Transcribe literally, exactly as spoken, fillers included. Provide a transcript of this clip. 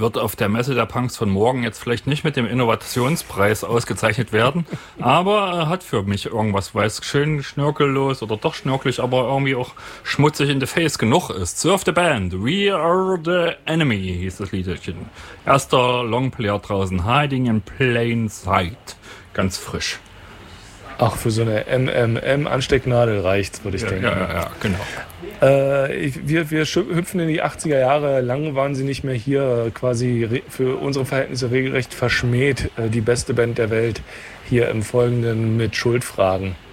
wird auf der Messe der Punks von morgen jetzt vielleicht nicht mit dem Innovationspreis ausgezeichnet werden, aber er hat für mich irgendwas, weil es schön schnörkellos oder doch schnörkelig, aber irgendwie auch schmutzig in the face genug ist. Surf the Band, We Are the Enemy hieß das Liedchen. Erster Longplayer draußen, Hiding in Plain Sight. Ganz frisch. Ach, für so eine M M M-Anstecknadel reicht's, würde ich ja, denken. Ja, ja, ja, genau. Äh, ich, wir, wir hüpfen in die achtziger Jahre. Lang waren sie nicht mehr hier, quasi re- für unsere Verhältnisse regelrecht verschmäht. Äh, die beste Band der Welt hier im Folgenden mit Schuldfragen.